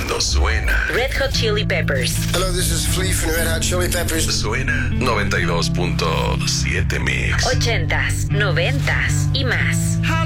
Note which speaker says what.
Speaker 1: cuando suena.
Speaker 2: Red Hot Chili Peppers.
Speaker 3: Hello, this is Flea from Red Hot Chili Peppers.
Speaker 1: Suena 92.7 Mix.
Speaker 2: 80s, 90s y más.